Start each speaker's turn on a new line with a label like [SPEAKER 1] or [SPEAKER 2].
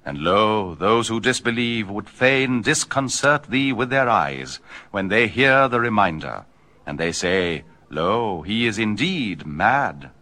[SPEAKER 1] And lo, those who disbelieve would fain disconcert thee with their eyes, when they hear the reminder, and they say, Lo, he is indeed mad.